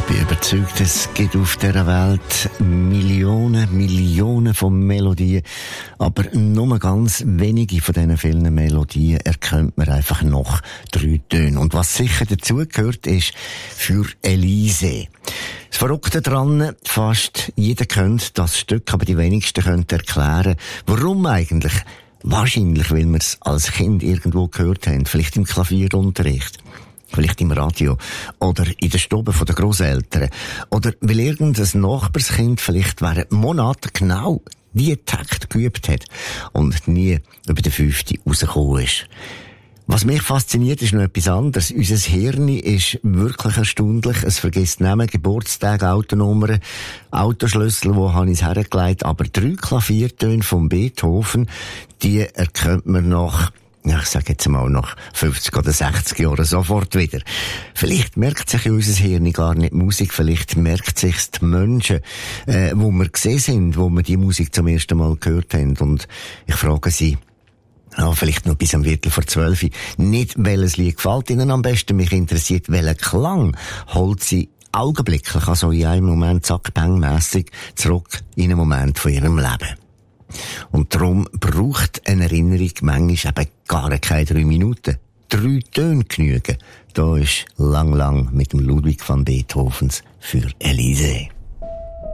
Ich bin überzeugt, es gibt auf dieser Welt Millionen von Melodien, aber nur ganz wenige von diesen vielen Melodien erkennt man einfach noch 3 Töne. Und was sicher dazugehört, ist für Elise. Das Verrückte daran, fast jeder kennt das Stück, aber die wenigsten können erklären, warum eigentlich. Wahrscheinlich, weil wir es als Kind irgendwo gehört haben, vielleicht im Klavierunterricht. Vielleicht im Radio oder in der Stube der Grosseltern oder weil irgendein Nachbarskind vielleicht während Monaten genau die Takt geübt hat und nie über den 5. rausgekommen ist. Was mich fasziniert, ist noch etwas anderes. Unser Hirn ist wirklich erstaunlich. Es vergisst Namen, Geburtstage, Autonummern, Autoschlüssel, wo habe ich es hergelegt. Aber 3 Klaviertöne von Beethoven, die erkennt man nach, ja, ich sage jetzt mal, nach 50 oder 60 Jahren sofort wieder. Vielleicht merkt sich unser Hirn gar nicht Musik, vielleicht merkt sich's die Menschen, wo wir gesehen sind, wo wir die Musik zum ersten Mal gehört haben. Und ich frage Sie, vielleicht noch bis am 11:15. Nicht, welches Lied gefällt Ihnen am besten. Mich interessiert, welcher Klang holt Sie augenblicklich, also in einem Moment zack-bang-mässig zurück in einen Moment von Ihrem Leben. Und darum braucht eine Erinnerung manchmal eben gar keine 3 Minuten. 3 Töne genügen. Da ist lang mit dem Ludwig van Beethovens für Elise.